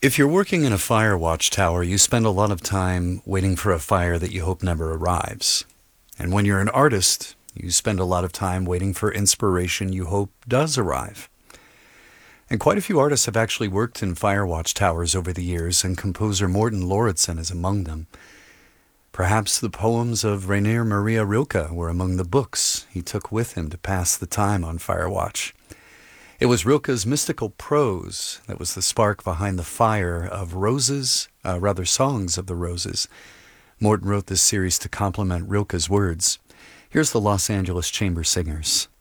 If you're working in a fire watch tower, you spend a lot of time waiting for a fire that you hope never arrives. And when you're an artist, you spend a lot of time waiting for inspiration you hope does arrive. And quite a few artists have actually worked in fire watch towers over the years, and composer Morten Lauridsen is among them. Perhaps the poems of Rainer Maria Rilke were among the books he took with him to pass the time on Firewatch. It was Rilke's mystical prose that was the spark behind the fire of Songs of the Roses. Morten wrote this series to complement Rilke's words. Here's the Los Angeles Chamber Singers.